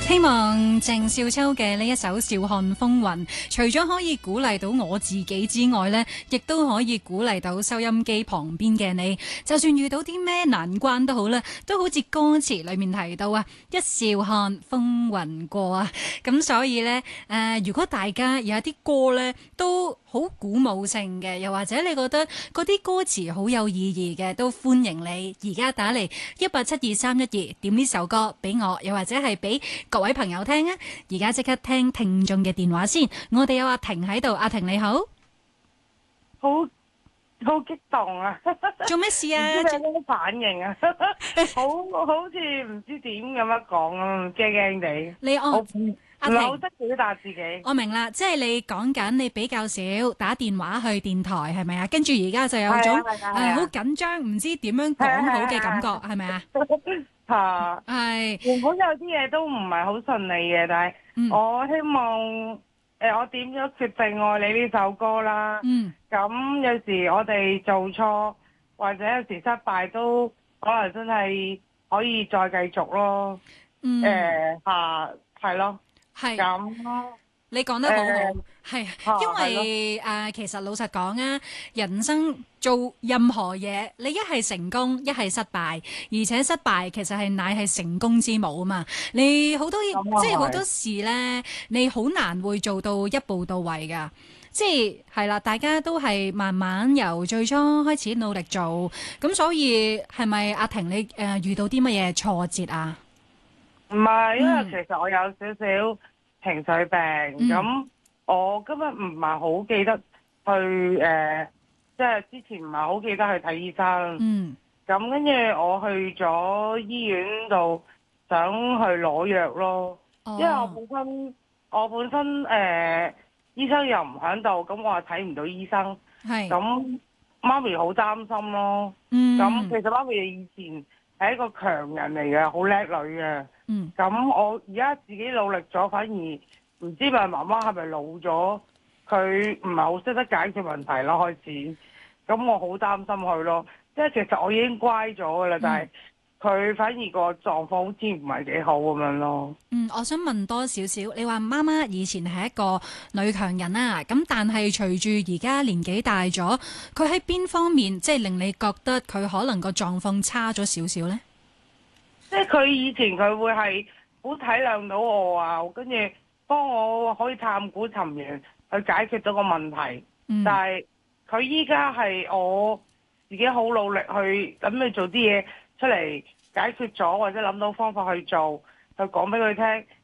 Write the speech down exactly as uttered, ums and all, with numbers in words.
希望鄭少秋嘅呢一首《笑看風雲》，除咗可以鼓勵到我自己之外呢，亦都可以鼓勵到收音機旁邊嘅你。就算遇到啲咩難關都好啦，都好似歌詞裏面提到啊，一笑看風雲過啊。咁所以呢，誒、呃，如果大家有一啲歌呢都好鼓舞性嘅，又或者你覺得嗰啲歌詞好有意義嘅，都歡迎你而家打嚟一八七二三一二點呢首歌俾我，又或者係俾各位朋友聽啊！而家即刻聽聽眾嘅電話先，我哋有阿婷喺度，阿婷你好， 好好激動啊！ 做咩事啊？ 唔知你有咩反應啊？好好似唔知點咁樣講啊，驚驚地。 你我我唔阿唔係好婷， 識表達自己。 我明啦，即係你講緊你比較少打電話去電台係咪啊？跟住而家就有種係啊係啊係啊誒好緊張，唔知點樣講好嘅感覺係咪啊？ 嚇！ 係原本有啲嘢都唔係好順利嘅，但係嗯我希望誒、呃，我點咗決定愛你呢首歌啦。 嗯咁有時我哋做錯或者有時失敗都可能真係可以再繼續咯。 嗯誒嚇係咯， 係。 咁咯。 你講得好好， 誒係、 啊因為誒、呃，其實老實講啊，人生做任何嘢，你一係成功，一係失敗，而且失敗其實係乃係成功之母啊嘛。你好多咁啊即係好係多事呢，你好難會做到一步到位㗎。即係係啦，大家都係慢慢由最初開始努力做，咁所以係咪阿婷你誒、呃、遇到啲乜嘢挫折啊？ 唔係，因為嗯其實我有少少情緒病，咁、 嗯我今日唔係好記得去誒、呃即係之前唔係好記得去睇醫生。 嗯咁跟住我去咗醫院度，想去攞藥咯。 哦因為我本身我本身誒、呃、醫生又唔喺度，咁我又睇唔到醫生。 係咁媽咪好擔心咯。 嗯咁其實媽咪以前係一個強人嚟嘅，好叻女嘅。 嗯咁我而家自己努力咗，反而唔知咪媽媽係咪老咗，佢唔係好識得解決問題咯，開始。咁我好擔心佢咯，即係其實我已經乖咗噶啦， 嗯但係佢反而個狀況好似唔係幾好咁樣咯。 嗯，我想問多少少，你話媽媽以前係一個女強人啊，咁但係隨住而家年紀大咗，佢喺邊方面即係令你覺得佢可能個狀況差咗少少呢？ 即係佢以前佢會係好體諒到我啊，跟住幫我可以探古尋源去解決到個問題， 嗯， 但係佢依家係我自己好努力去諗去做啲嘢出嚟解決咗，或者諗到方法去做，去講俾佢聽。